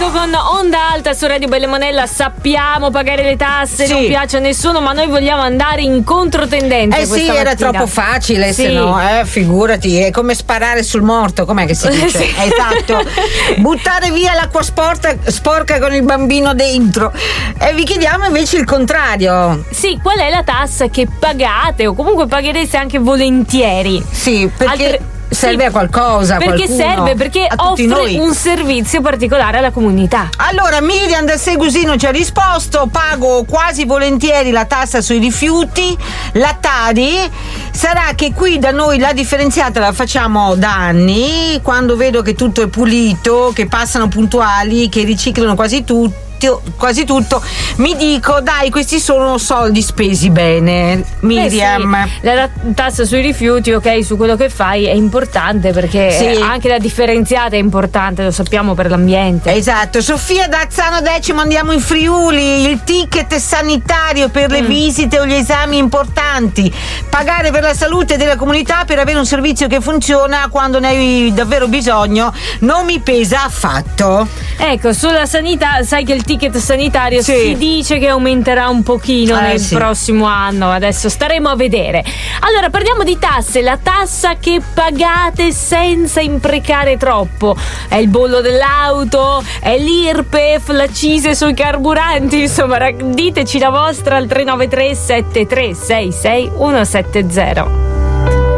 tornato con Onda Alta su Radio Belle Monella. Sappiamo pagare le tasse, non piace a nessuno, ma noi vogliamo andare in controtendenza. Sì, era troppo facile, se no, figurati, è come sparare sul morto, com'è che si dice? Esatto. Buttare via l'acqua sporca con il bambino dentro. E vi chiediamo invece il contrario. Sì, qual è la tassa che pagate o comunque paghereste anche volentieri? Sì, perché serve a qualcosa, perché serve, perché offre un servizio particolare alla comunità. Allora Miriam da Segusino ci ha risposto: pago quasi volentieri la tassa sui rifiuti, la Tari. Sarà che qui da noi la differenziata la facciamo da anni, quando vedo che tutto è pulito, che passano puntuali, che riciclano quasi tutto, mi dico dai, questi sono soldi spesi bene. Miriam, la tassa sui rifiuti, ok, su quello che fai è importante, perché anche la differenziata è importante, lo sappiamo, per l'ambiente. Esatto. Sofia da Azzano Decimo, andiamo in Friuli, il ticket sanitario per le visite o gli esami importanti, pagare per la salute della comunità per avere un servizio che funziona quando ne hai davvero bisogno, non mi pesa affatto. Ecco, sulla sanità, sai che il ticket sanitario si dice che aumenterà un pochino nel prossimo anno, adesso staremo a vedere. Allora, parliamo di tasse, la tassa che pagate senza imprecare troppo. È il bollo dell'auto, è l'IRPEF, l'accise sui carburanti, insomma, diteci la vostra al 393 7366 170.